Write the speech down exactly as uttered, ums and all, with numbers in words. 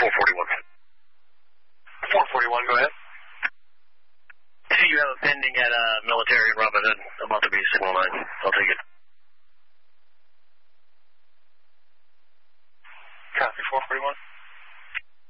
four forty-one. four forty-one, go ahead. You have a pending at uh, military in Robin Hood, about to be signal nine. I'll take it. Copy, four forty-one.